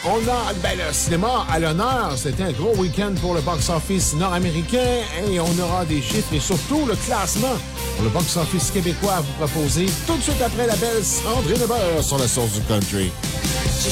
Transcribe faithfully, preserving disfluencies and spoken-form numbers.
On a ben, le cinéma à l'honneur. C'était un gros week-end pour le box-office nord-américain et on aura des chiffres et surtout le classement pour le box-office québécois à vous proposer tout de suite après la belle Sandrine Lebert sur la source du country.